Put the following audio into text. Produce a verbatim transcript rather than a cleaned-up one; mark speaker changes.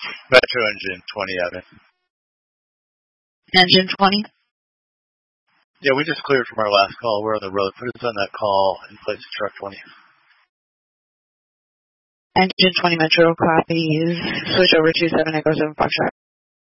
Speaker 1: Metro engine twenty, Evan.
Speaker 2: Engine twenty?
Speaker 1: Yeah, we just cleared from our last call. We're on the road. Put us on that call in place of truck twenty.
Speaker 2: Engine twenty Metro copies. Switch over to seven Echo seven Foxtrot.